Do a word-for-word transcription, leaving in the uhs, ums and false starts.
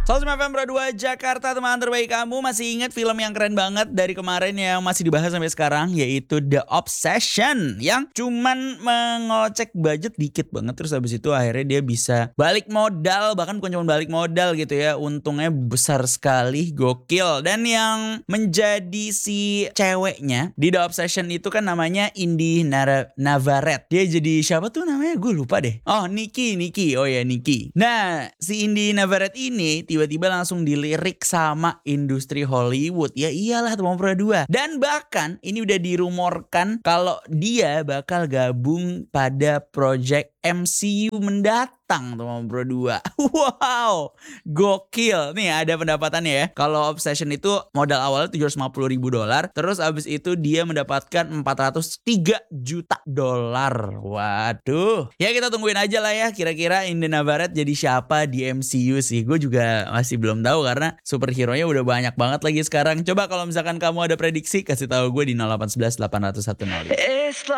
seratus F M Pro dua Jakarta, teman terbaik kamu. Masih ingat film yang keren banget dari kemarin yang masih dibahas sampai sekarang, yaitu The Obsession, yang cuman mengocek budget dikit banget. Terus habis itu akhirnya dia bisa balik modal, bahkan bukan cuma balik modal gitu ya, untungnya besar sekali, gokil. Dan yang menjadi si ceweknya di The Obsession itu kan namanya Indy Nara- Navarrete. Dia jadi siapa tuh namanya, gue lupa deh. Oh, Nikki, Nikki, oh ya Nikki. Nah, si Indy Navarrete ini tiba-tiba langsung dilirik sama industri Hollywood. Ya iyalah, teman Pro dua. Dan bahkan ini udah dirumorkan kalau dia bakal gabung pada project M C U mendatang, teman Pro dua. Wow, gokil. Nih ada pendapatannya ya. Kalau Obsession itu modal awalnya tujuh ratus lima puluh ribu dolar, terus abis itu dia mendapatkan empat ratus tiga juta dolar. Waduh. Ya kita tungguin aja lah ya, kira-kira Indy Navarrete jadi siapa di M C U sih. Gue juga masih belum tahu karena superhero-nya udah banyak banget lagi sekarang. Coba kalau misalkan kamu ada prediksi, kasih tahu gue di nol delapan satu satu delapan nol satu nol lima.